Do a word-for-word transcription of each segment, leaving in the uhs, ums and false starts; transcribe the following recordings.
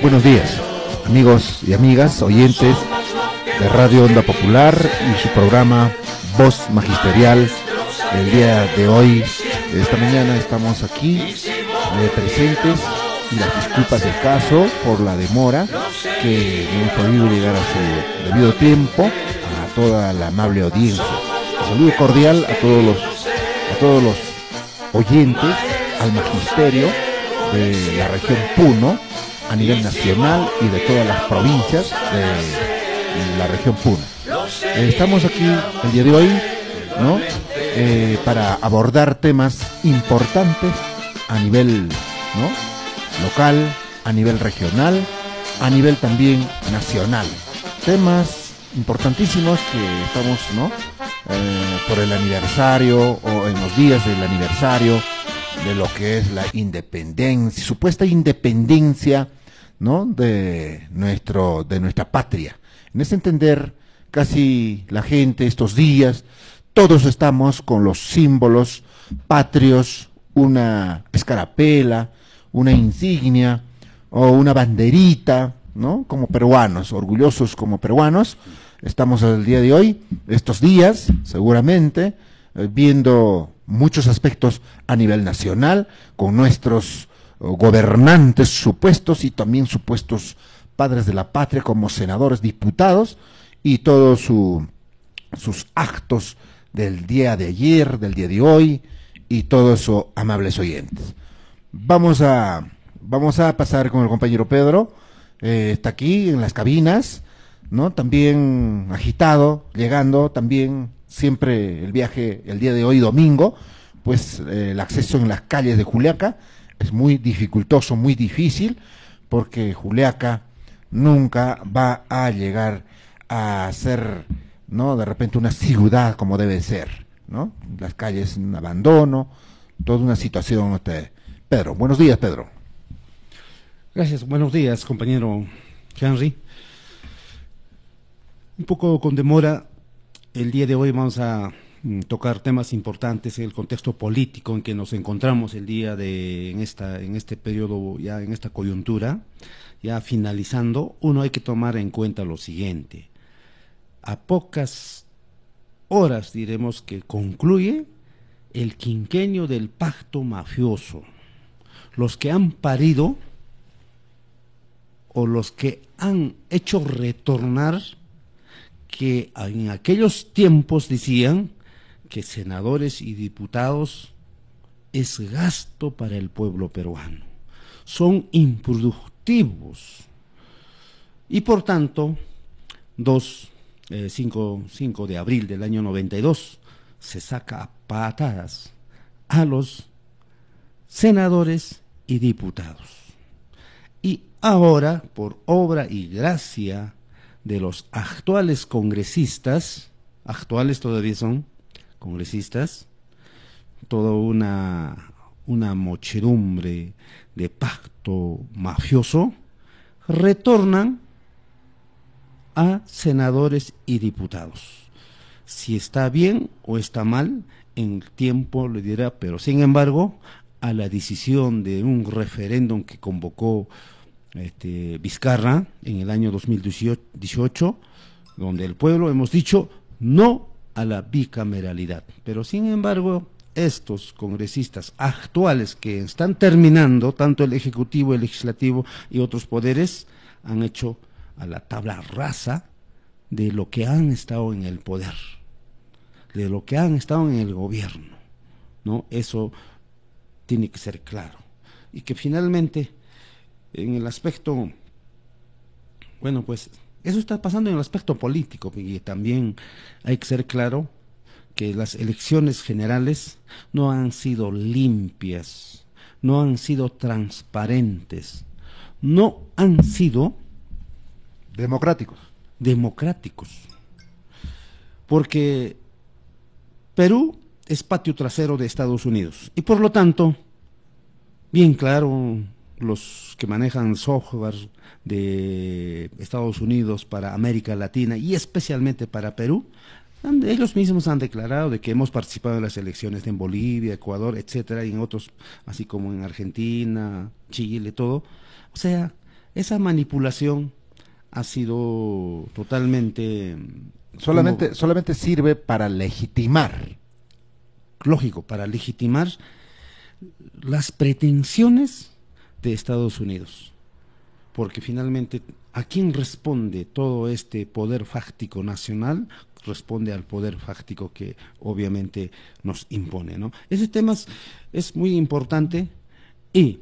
Buenos días, amigos y amigas, oyentes de Radio Onda Popular y su programa Voz Magisterial. El día de hoy, esta mañana, estamos aquí eh, presentes y las disculpas del caso por la demora, que no hemos podido llegar a su debido tiempo, a toda la amable audiencia. Un saludo cordial a todos los, a todos los oyentes, al magisterio de la región Puno, a nivel nacional y de todas las provincias de la región Puno. Eh, estamos aquí el día de hoy, ¿no? Eh, para abordar temas importantes a nivel, ¿no?, local, a nivel regional, a nivel también nacional. Temas importantísimos que estamos, ¿no?, eh, por el aniversario o en los días del aniversario de lo que es la independencia, supuesta independencia, ¿no?, de nuestro, de nuestra patria. En ese entender, casi la gente estos días, todos estamos con los símbolos patrios, una escarapela, una insignia o una banderita, ¿no?, como peruanos, orgullosos como peruanos. Estamos el día de hoy, estos días, seguramente, eh, viendo muchos aspectos a nivel nacional, con nuestros gobernantes supuestos y también supuestos padres de la patria como senadores, diputados y todos su, sus actos del día de ayer, del día de hoy y todo eso, amables oyentes. Vamos a, vamos a pasar con el compañero Pedro, eh, está aquí en las cabinas, ¿no?, también agitado, llegando también siempre el viaje el día de hoy domingo, pues eh, el acceso en las calles de Juliaca es muy dificultoso, muy difícil, porque Juliaca nunca va a llegar a ser, ¿no?, de repente una ciudad como debe ser, ¿no? Las calles en abandono, toda una situación. Este. Pedro, buenos días, Pedro. Gracias, buenos días, compañero Henry. Un poco con demora, el día de hoy vamos a tocar temas importantes en el contexto político en que nos encontramos el día de en esta en este periodo, ya en esta coyuntura, ya finalizando. Uno, hay que tomar en cuenta lo siguiente: a pocas horas, diremos, que concluye el quinquenio del pacto mafioso. Los que han parido o los que han hecho retornar, que en aquellos tiempos decían que senadores y diputados es gasto para el pueblo peruano, son improductivos, y por tanto, dos, eh, cinco, cinco de abril del año noventa y dos, se saca a patadas a los senadores y diputados. Y ahora, por obra y gracia de los actuales congresistas, actuales todavía son congresistas, toda una, una muchedumbre de pacto mafioso, retornan a senadores y diputados. Si está bien o está mal, en el tiempo le dirá, pero sin embargo, a la decisión de un referéndum que convocó este, Vizcarra en el año dos mil dieciocho, donde el pueblo hemos dicho no a la bicameralidad, pero sin embargo estos congresistas actuales que están terminando, tanto el ejecutivo, el legislativo y otros poderes, han hecho a la tabla rasa de lo que han estado en el poder, de lo que han estado en el gobierno, ¿no? Eso tiene que ser claro, y que finalmente en el aspecto, bueno, pues eso está pasando en el aspecto político, y también hay que ser claro que las elecciones generales no han sido limpias, no han sido transparentes, no han sido democráticos. democráticos, porque Perú es patio trasero de Estados Unidos, y por lo tanto, bien claro, los que manejan software de Estados Unidos para América Latina y especialmente para Perú, ellos mismos han declarado de que hemos participado en las elecciones en Bolivia, Ecuador, etcétera, y en otros, así como en Argentina, Chile, todo. O sea, esa manipulación ha sido totalmente... Solamente, como, solamente sirve para legitimar. lógico, para legitimar las pretensiones de Estados Unidos. Porque finalmente, ¿a quién responde todo este poder fáctico nacional? Responde al poder fáctico que obviamente nos impone, ¿no? Ese tema es, es muy importante, y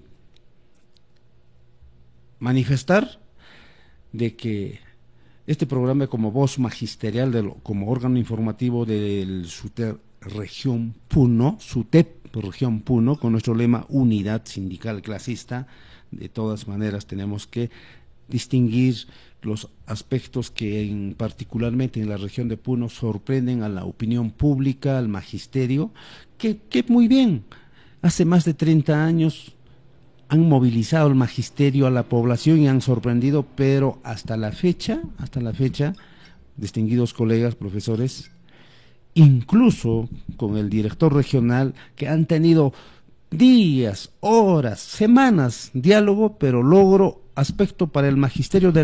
manifestar de que este programa, como voz magisterial, del, como órgano informativo del SUTEP Región Puno, SUTEP Región Puno, con nuestro lema Unidad Sindical Clasista, de todas maneras tenemos que distinguir los aspectos que en, particularmente en la región de Puno sorprenden a la opinión pública, al magisterio, que, que muy bien, hace más de treinta años han movilizado el magisterio a la población y han sorprendido, pero hasta la fecha, hasta la fecha, distinguidos colegas, profesores, incluso con el director regional, que han tenido días, horas, semanas, diálogo, pero logro aspecto para el magisterio de